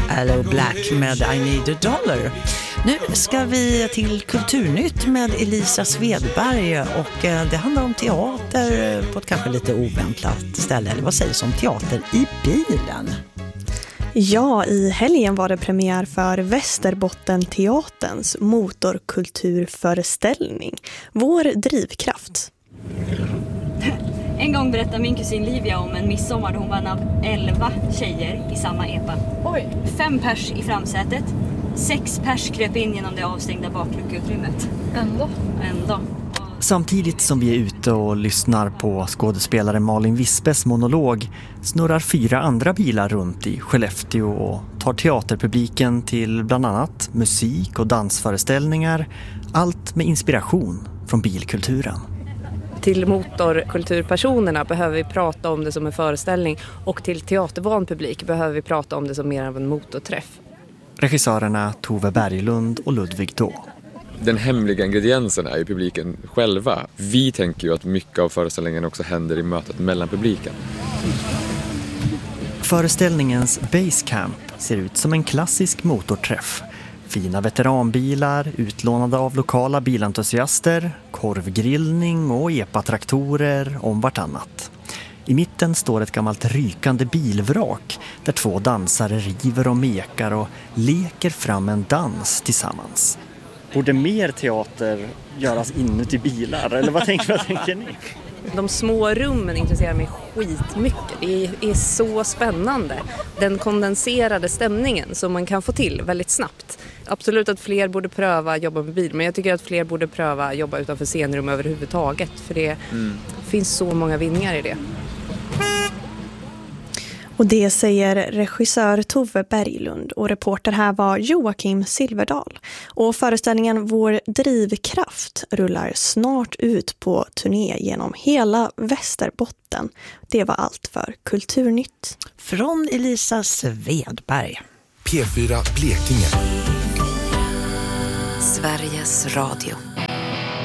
Hello Black med I Need a Dollar. Nu ska vi till Kulturnytt med Elisa Svedberg och det handlar om teater på ett kanske lite oväntat ställe. Eller vad sägs om teater i bilen? Ja, i helgen var det premiär för Västerbottenteaterns motorkulturföreställning. Vår drivkraft. En gång berättade min kusin Livia om en midsommar då hon var en av 11 tjejer i samma epa. Oj. 5 pers i framsätet. 6 pers kröp in genom det avstängda bakluckeutrymmet. Ändå. Samtidigt som vi är ute och lyssnar på skådespelare Malin Wispes monolog snurrar 4 andra bilar runt i Skellefteå och tar teaterpubliken till bland annat musik- och dansföreställningar. Allt med inspiration från bilkulturen. Till motorkulturpersonerna behöver vi prata om det som en föreställning och till teatervan publik behöver vi prata om det som mer av en motorträff. Regissörerna Tove Berglund och Ludvig Då. Den hemliga ingrediensen är ju publiken själva. Vi tänker ju att mycket av föreställningen också händer i mötet mellan publiken. Föreställningens Basecamp ser ut som en klassisk motorträff. Fina veteranbilar, utlånade av lokala bilentusiaster, korvgrillning och epatraktorer om vartannat. I mitten står ett gammalt rykande bilvrak där 2 dansare river och mekar och leker fram en dans tillsammans. Borde mer teater göras inuti bilar? Eller vad tänker ni? De små rummen intresserar mig skitmycket. Det är så spännande. Den kondenserade stämningen som man kan få till väldigt snabbt. Absolut att fler borde pröva jobba med bil, men jag tycker att fler borde pröva jobba utanför scenrum överhuvudtaget. För det finns så många vinningar i det. Och det säger regissör Tove Berglund och reporter här var Joakim Silverdal. Och föreställningen Vår drivkraft rullar snart ut på turné genom hela Västerbotten. Det var allt för Kulturnytt. Från Elisa Svedberg. P4 Blekinge. Sveriges Radio.